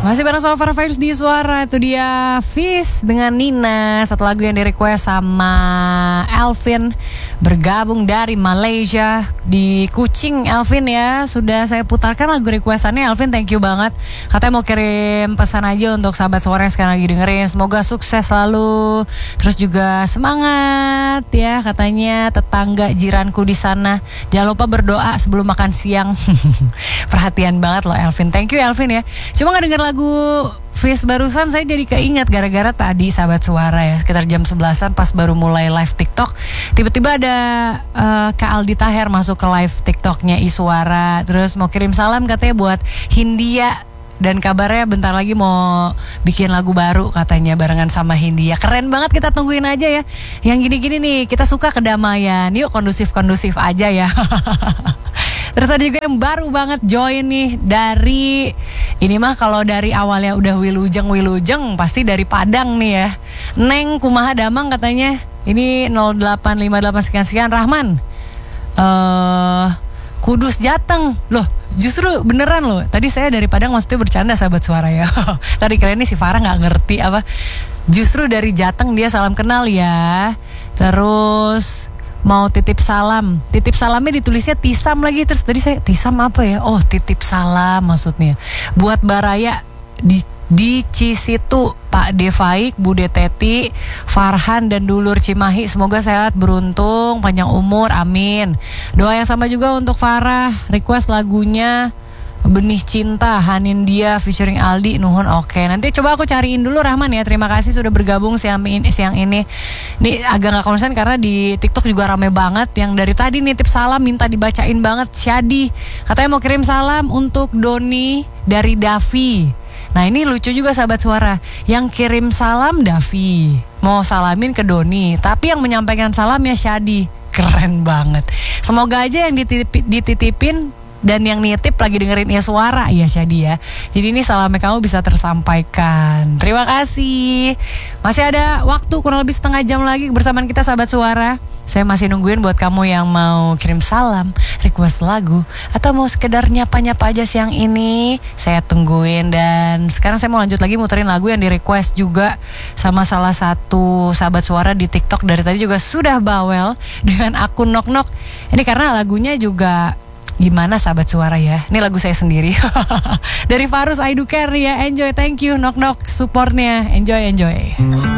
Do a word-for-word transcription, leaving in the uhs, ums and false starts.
Masih bareng sama Farah Faiz di Suara. Itu dia Fis dengan Nina. Satu lagu yang di request sama Elvin, bergabung dari Malaysia. Di Kuching Elvin ya. Sudah saya putarkan lagu requestannya. Elvin, thank you banget. Katanya mau kirim pesan aja untuk sahabat Suara yang sekarang lagi dengerin. Semoga sukses selalu. Terus juga semangat ya. Katanya tetangga jiranku di sana, jangan lupa berdoa sebelum makan siang. Perhatian banget loh Elvin. Thank you Elvin ya. Cuma gak denger lagu Fis barusan, saya jadi keinget gara-gara tadi sahabat Suara ya, sekitar jam sebelasan pas baru mulai live TikTok, tiba-tiba ada uh, Kak Aldi Taher masuk ke live TikToknya Isuara. Terus mau kirim salam katanya buat Hindia, dan kabarnya bentar lagi mau bikin lagu baru katanya barengan sama Hindia. Keren banget, kita tungguin aja ya. Yang gini-gini nih, kita suka kedamaian. Yuk kondusif-kondusif aja ya. Terus ada juga yang baru banget join nih dari, ini mah kalau dari awalnya udah wilujeng wilujeng pasti dari Padang nih ya. Neng kumaha damang katanya. Ini nol delapan lima delapan sekian sekian Rahman. Eh Kudus Jateng. Loh, justru beneran loh. Tadi saya dari Padang maksudnya bercanda sahabat Suara ya. Tadi keren nih si Farah nggak ngerti apa. Justru dari Jateng dia, salam kenal ya. Terus mau titip salam. Titip salamnya ditulisnya Tisam lagi. Terus tadi saya Tisam apa ya? Oh, titip salam maksudnya. Buat Baraya di di Cisitu, Pak Devaik, Bude Teti, Farhan dan dulur Cimahi, semoga sehat, beruntung, panjang umur, amin. Doa yang sama juga untuk Farah. Request lagunya Benih Cinta, Hanin Dia featuring Aldi, nuhun. Oke, nanti coba aku cariin dulu Rahman ya. Terima kasih sudah bergabung siang ini. Siang ini, ini agak nggak konsen karena di TikTok juga rame banget. Yang dari tadi nitip salam minta dibacain banget. Syadi katanya mau kirim salam untuk Doni dari Davi. Nah ini lucu juga sahabat Suara, yang kirim salam Davi, mau salamin ke Doni, tapi yang menyampaikan salamnya Syadi. Keren banget. Semoga aja yang dititip, dititipin dan yang nitip lagi dengerin ya Suara ya Syadi ya. Jadi ini salamnya kamu bisa tersampaikan. Terima kasih. Masih ada waktu kurang lebih setengah jam lagi bersamaan kita sahabat Suara. Saya masih nungguin buat kamu yang mau kirim salam, request lagu, atau mau sekedar nyapa-nyapa aja siang ini. Saya tungguin. Dan sekarang saya mau lanjut lagi muterin lagu yang di request juga sama salah satu sahabat Suara di TikTok. Dari tadi juga sudah bawel dengan akun Nok Nok. Ini karena lagunya juga gimana sahabat Suara ya. Ini lagu saya sendiri. Dari Farus I Do Care ya. Enjoy, thank you Nok Nok supportnya. Enjoy, enjoy.